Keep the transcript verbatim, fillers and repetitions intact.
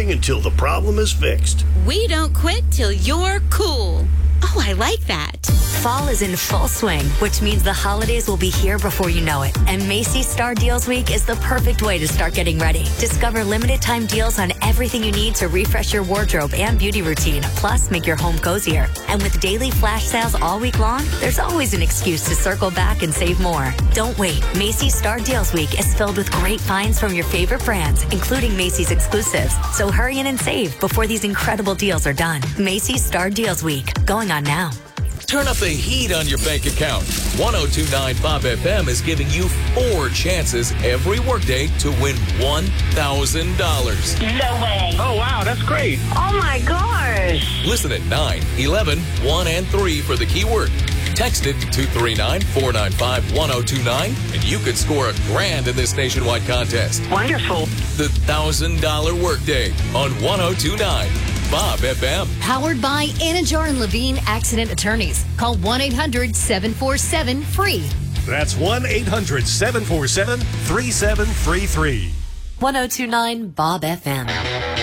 quitting until the problem is fixed. We don't quit till you're cool. Oh, I like that. Fall is in full swing, which means the holidays will be here before you know it. And Macy's Star Deals Week is the perfect way to start getting ready. Discover limited time deals on everything you need to refresh your wardrobe and beauty routine, plus make your home cozier. And with daily flash sales all week long, there's always an excuse to circle back and save more. Don't wait. Macy's Star Deals Week is filled with great finds from your favorite brands, including Macy's exclusives. So hurry in and save before these incredible deals are done. Macy's Star Deals Week, going on now. Turn up the heat on your bank account. ten twenty-nine Bob F M is giving you four chances every workday to win one thousand dollars. No way. Oh, wow, that's great. Oh, my gosh. Listen at nine, eleven, one, and three for the keyword. Text it to two three nine, four nine five, one oh two nine, and you could score a grand in this nationwide contest. Wonderful. The one thousand dollars workday on ten twenty-nine Bob F M. Powered by Anajar and Levine Accident Attorneys. Call one eight hundred seven four seven free. That's one eight hundred seven four seven three seven three three. ten twenty-nine Bob F M.